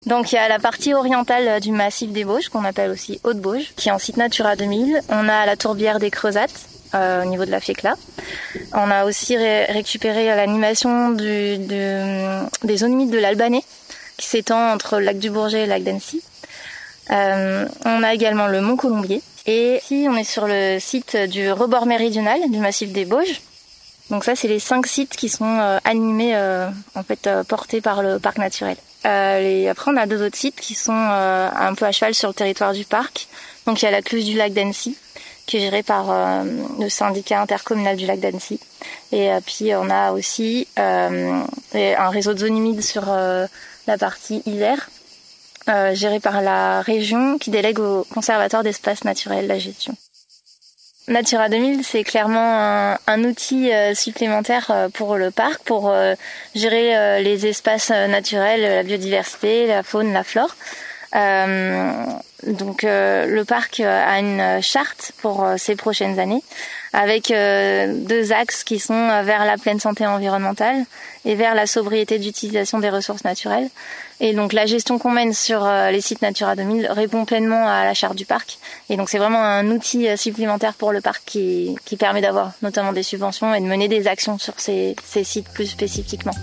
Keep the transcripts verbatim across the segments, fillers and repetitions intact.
Donc il y a la partie orientale du massif des Bauges, qu'on appelle aussi Haute-Bauge, qui est en site Natura deux mille. On a la tourbière des Creusates, euh, au niveau de la Fécla. On a aussi ré- récupéré l'animation du, de, des zones humides de l'Albanais, qui s'étend entre le lac du Bourget et le lac d'Annecy. Euh, on a également le Mont Colombier. Et ici, on est sur le site du rebord méridional du massif des Bauges. Donc ça, c'est les cinq sites qui sont euh, animés, euh, en fait, euh, portés par le parc naturel. Euh, et après, on a deux autres sites qui sont euh, un peu à cheval sur le territoire du parc. Donc il y a la cluse du lac d'Annecy, qui est gérée par euh, le syndicat intercommunal du lac d'Annecy. Et euh, puis on a aussi euh, un réseau de zones humides sur euh, la partie Isère, euh, géré par la région, qui délègue au conservatoire d'espaces naturels la gestion. Natura deux mille, c'est clairement un, un outil euh, supplémentaire euh, pour le parc, pour euh, gérer euh, les espaces euh, naturels, la biodiversité, la faune, la flore. Euh, donc euh, le parc a une charte pour euh, ces prochaines années, avec euh, deux axes qui sont vers la pleine santé environnementale et vers la sobriété d'utilisation des ressources naturelles. Et donc la gestion qu'on mène sur euh, les sites Natura deux mille répond pleinement à la charte du parc. Et donc c'est vraiment un outil euh, supplémentaire pour le parc qui, qui permet d'avoir notamment des subventions et de mener des actions sur ces, ces sites plus spécifiquement.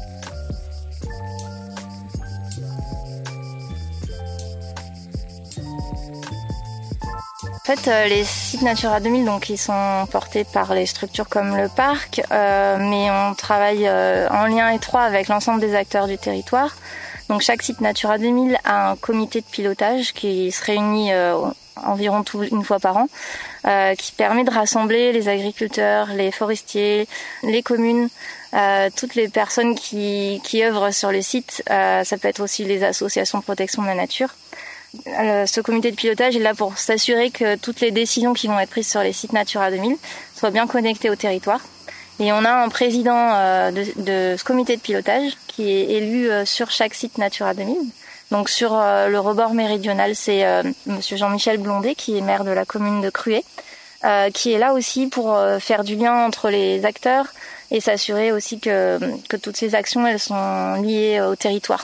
En fait, euh, les sites Natura deux mille, donc, ils sont portés par les structures comme le parc, euh, mais on travaille euh, en lien étroit avec l'ensemble des acteurs du territoire. Donc chaque site Natura deux mille a un comité de pilotage qui se réunit euh, environ tout, une fois par an, euh, qui permet de rassembler les agriculteurs, les forestiers, les communes, euh, toutes les personnes qui, qui œuvrent sur les sites. Euh, ça peut être aussi les associations de protection de la nature. Euh, ce comité de pilotage est là pour s'assurer que toutes les décisions qui vont être prises sur les sites Natura deux mille soient bien connectées au territoire. Et on a un président euh, de, de ce comité de pilotage qui est élu euh, sur chaque site Natura deux mille. Donc sur euh, le rebord méridional, c'est euh, monsieur Jean-Michel Blondet, qui est maire de la commune de Cruet, euh, qui est là aussi pour euh, faire du lien entre les acteurs et s'assurer aussi que, que toutes ces actions elles sont liées au territoire.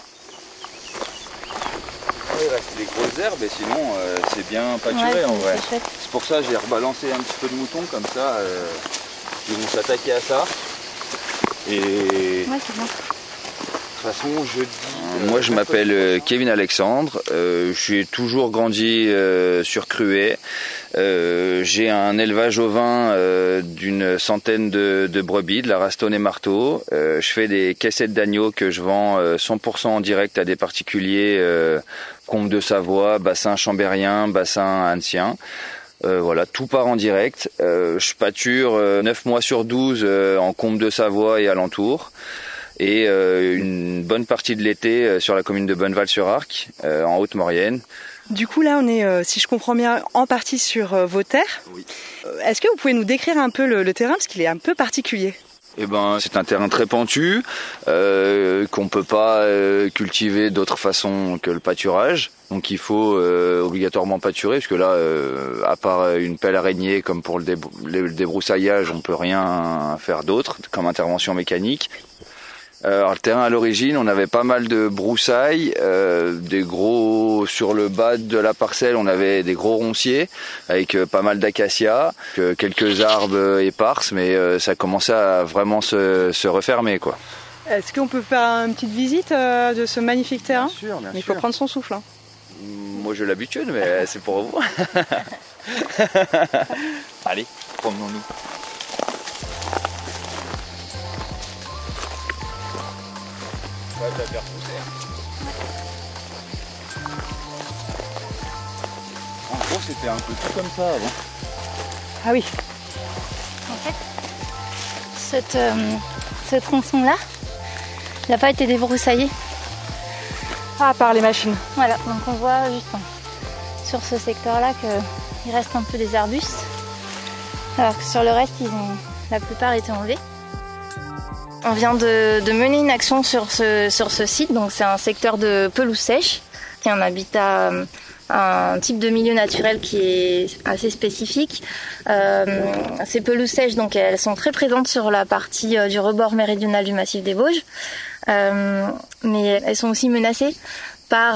Il reste des grosses herbes et sinon euh, c'est bien pâturé, ouais, en vrai. C'est, c'est pour ça que j'ai rebalancé un petit peu de moutons comme ça. Euh, ils vont s'attaquer à ça. Et ouais, c'est bien. De toute façon, je dis... Euh, moi je m'appelle euh, Kevin Alexandre, euh, je suis toujours grandi euh, sur Cruet. Euh, j'ai un élevage ovin euh, d'une centaine de, de brebis, de la race Tonnet Marteau. Euh, je fais des caissettes d'agneaux que je vends euh, cent pour cent en direct à des particuliers, euh, Combe de Savoie, bassin chambérien, bassin ancien. Euh, voilà, tout part en direct. Euh, je pâture euh, neuf mois sur douze euh, en Combe de Savoie et alentour. Et euh, une bonne partie de l'été euh, sur la commune de Bonneval-sur-Arc, euh, en Haute-Maurienne. Du coup, là, on est, euh, si je comprends bien, en partie sur euh, vos terres. Oui. Euh, est-ce que vous pouvez nous décrire un peu le, le terrain, parce qu'il est un peu particulier ? Eh ben, c'est un terrain très pentu, euh, qu'on peut pas euh, cultiver d'autre façon que le pâturage. Donc il faut euh, obligatoirement pâturer, parce que là, euh, à part une pelle araignée comme pour le, débrou- le débroussaillage, on peut rien faire d'autre comme intervention mécanique. Alors le terrain à l'origine, on avait pas mal de broussailles, euh, des gros sur le bas de la parcelle, on avait des gros ronciers avec euh, pas mal d'acacias, euh, quelques arbres éparses, mais euh, ça commençait à vraiment se, se refermer, quoi. Est-ce qu'on peut faire une petite visite euh, de ce magnifique terrain ? Bien sûr, bien Mais il sûr. faut prendre son souffle. Hein. Moi j'ai l'habitude, mais c'est pour vous. Allez, promenons-nous. Ouais, je vais la faire pousser. En gros, c'était un peu tout comme ça avant. Ah oui. En fait, cette, euh, ce tronçon-là, il n'a pas été débroussaillé. Ah, par les machines. Voilà, donc on voit juste hein, sur ce secteur-là qu'il reste un peu des arbustes, alors que sur le reste, ils ont, la plupart étaient enlevés. On vient de, de mener une action sur ce, sur ce site, donc c'est un secteur de pelouse sèche, qui est un habitat, un type de milieu naturel qui est assez spécifique. Euh, ces pelouses sèches, donc, elles sont très présentes sur la partie du rebord méridional du massif des Bauges, euh, mais elles sont aussi menacées par